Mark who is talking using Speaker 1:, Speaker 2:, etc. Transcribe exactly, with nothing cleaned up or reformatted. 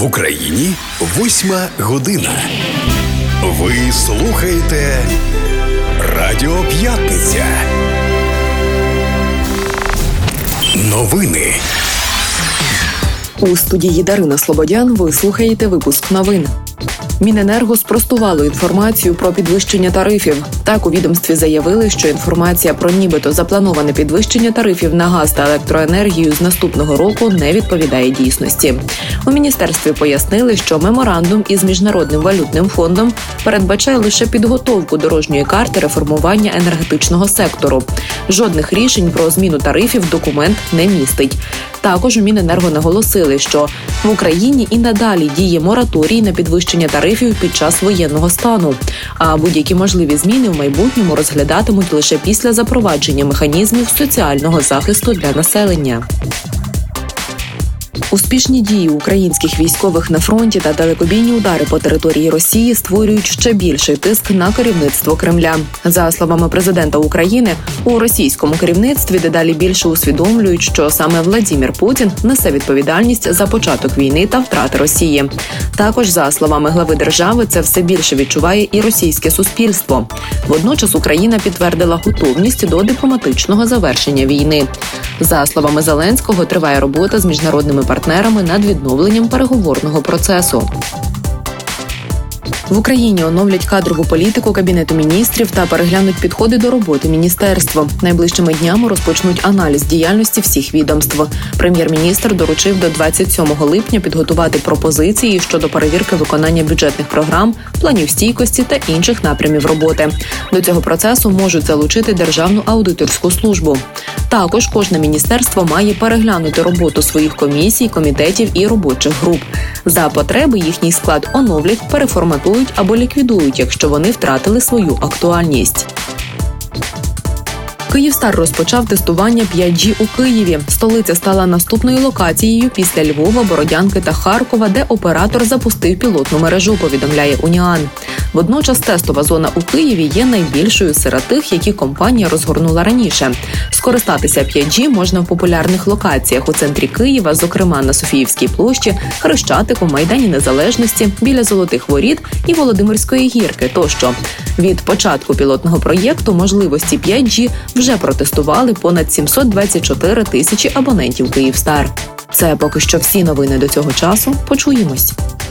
Speaker 1: В Україні восьма година. Ви слухаєте Радіо П'ятниця. Новини.
Speaker 2: У студії Дарина Слободян ви слухаєте випуск новин. Міненерго спростувало інформацію про підвищення тарифів. Так, у відомстві заявили, що інформація про нібито заплановане підвищення тарифів на газ та електроенергію з наступного року не відповідає дійсності. У міністерстві пояснили, що меморандум із Міжнародним валютним фондом передбачає лише підготовку дорожньої карти реформування енергетичного сектору. Жодних рішень про зміну тарифів документ не містить. Також у Міненерго наголосили, що в Україні і надалі діє мораторій на підвищення тарифів під час воєнного стану, а будь-які можливі зміни в майбутньому розглядатимуть лише після запровадження механізмів соціального захисту для населення. Успішні дії українських військових на фронті та далекобійні удари по території Росії створюють ще більший тиск на керівництво Кремля. За словами президента України, у російському керівництві дедалі більше усвідомлюють, що саме Владимир Путін несе відповідальність за початок війни та втрати Росії. Також, за словами глави держави, це все більше відчуває і російське суспільство. Водночас Україна підтвердила готовність до дипломатичного завершення війни. За словами Зеленського, триває робота з міжнародними партнерами над відновленням переговорного процесу. В Україні оновлять кадрову політику Кабінету міністрів та переглянуть підходи до роботи міністерства. Найближчими днями розпочнуть аналіз діяльності всіх відомств. Прем'єр-міністр доручив до двадцять сьомого липня підготувати пропозиції щодо перевірки виконання бюджетних програм, планів стійкості та інших напрямів роботи. До цього процесу можуть залучити Державну аудиторську службу. Також кожне міністерство має переглянути роботу своїх комісій, комітетів і робочих груп. За потреби їхній склад оновлять, переформатують або ліквідують, якщо вони втратили свою актуальність. Київстар розпочав тестування п'ять джі у Києві. Столиця стала наступною локацією після Львова, Бородянки та Харкова, де оператор запустив пілотну мережу, повідомляє Уніан. Водночас тестова зона у Києві є найбільшою серед тих, які компанія розгорнула раніше. Скористатися п'ять джі можна в популярних локаціях у центрі Києва, зокрема на Софіївській площі, Хрещатику, Майдані Незалежності, біля Золотих Воріт і Володимирської гірки тощо. Від початку пілотного проєкту можливості п'ять джі вже протестували понад сімсот двадцять чотири тисячі абонентів Київстар. Це поки що всі новини до цього часу. Почуємось.